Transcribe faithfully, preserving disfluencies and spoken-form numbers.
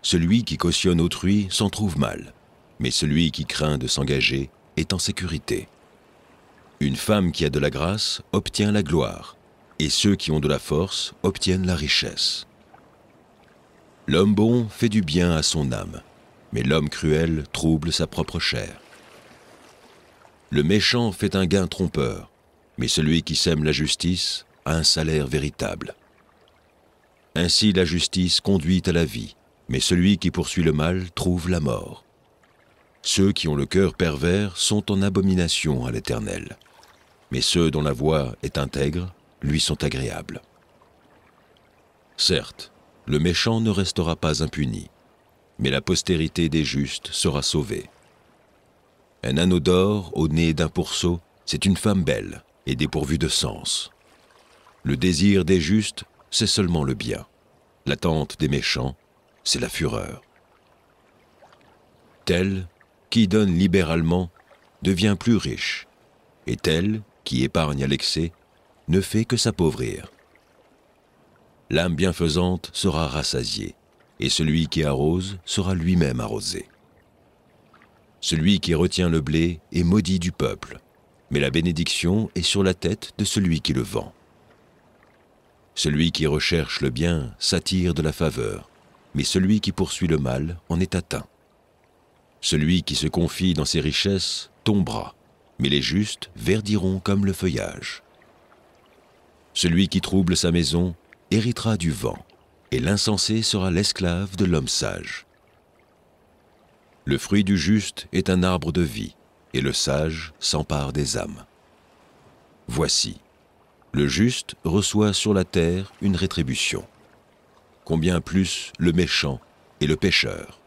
Celui qui cautionne autrui s'en trouve mal, mais celui qui craint de s'engager est en sécurité. Une femme qui a de la grâce obtient la gloire, et ceux qui ont de la force obtiennent la richesse. L'homme bon fait du bien à son âme, mais l'homme cruel trouble sa propre chair. Le méchant fait un gain trompeur, mais celui qui sème la justice a un salaire véritable. Ainsi la justice conduit à la vie, mais celui qui poursuit le mal trouve la mort. Ceux qui ont le cœur pervers sont en abomination à l'Éternel, mais ceux dont la voie est intègre lui sont agréables. Certes, le méchant ne restera pas impuni, mais la postérité des justes sera sauvée. Un anneau d'or au nez d'un pourceau, c'est une femme belle et dépourvue de sens. Le désir des justes, c'est seulement le bien. L'attente des méchants, c'est la fureur. Tel qui donne libéralement devient plus riche, et tel qui épargne à l'excès ne fait que s'appauvrir. L'âme bienfaisante sera rassasiée, et celui qui arrose sera lui-même arrosé. Celui qui retient le blé est maudit du peuple, mais la bénédiction est sur la tête de celui qui le vend. Celui qui recherche le bien s'attire de la faveur, mais celui qui poursuit le mal en est atteint. Celui qui se confie dans ses richesses tombera, mais les justes verdiront comme le feuillage. Celui qui trouble sa maison héritera du vent, et l'insensé sera l'esclave de l'homme sage. Le fruit du juste est un arbre de vie, et le sage s'empare des âmes. Voici, le juste reçoit sur la terre une rétribution. Combien plus le méchant et le pécheur.